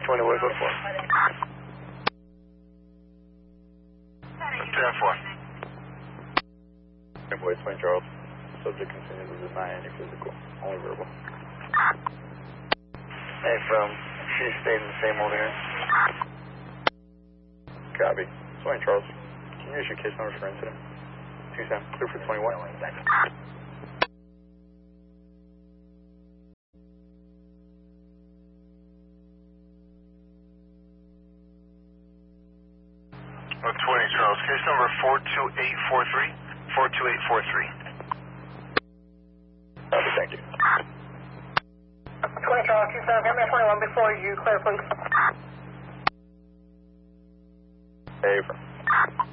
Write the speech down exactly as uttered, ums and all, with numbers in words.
twenty, what go for? ten four. Hey, boy, Twin Charles. Subject continues to deny any physical, only verbal. Hey, from, she stayed in the same old area. Copy. Twin Charles, can you use your case number for incident? two seven, clear for twenty-one. Oh, twenty, Charles. Case number four two eight four three. four two eight four three. Copy, thank you. twenty Charles, two seven, hand me a twenty-one before you clear, please. Hey, from.